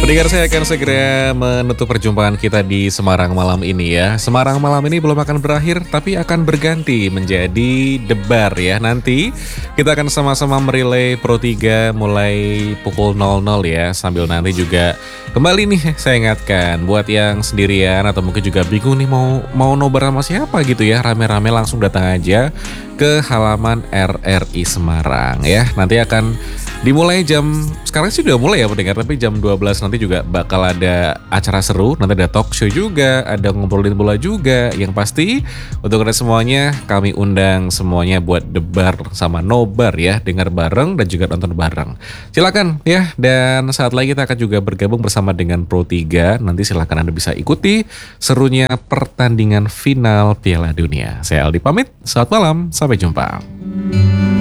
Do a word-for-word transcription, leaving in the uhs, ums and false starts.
Pendengar, saya akan segera menutup perjumpaan kita di Semarang malam ini ya. Semarang malam ini belum akan berakhir, tapi akan berganti menjadi Debar ya. Nanti kita akan sama-sama merilai Pro tiga mulai pukul nol nol ya. Sambil nanti juga kembali nih saya ingatkan buat yang sendirian atau mungkin juga bingung nih mau mau nobar sama siapa gitu ya. Rame-rame langsung datang aja ke halaman R R I Semarang ya. Nanti akan dimulai jam, sekarang sih udah mulai ya pendengar, tapi jam dua belas nanti juga bakal ada acara seru, nanti ada talk show juga, ada ngobrolin bola juga. Yang pasti untuk kalian semuanya kami undang semuanya buat debar sama nobar ya, dengar bareng dan juga nonton bareng. Silakan ya, dan saat lagi kita akan juga bergabung bersama dengan Pro tiga. Nanti silakan Anda bisa ikuti serunya pertandingan final Piala Dunia. Saya Aldi pamit, selamat malam, sampai jumpa.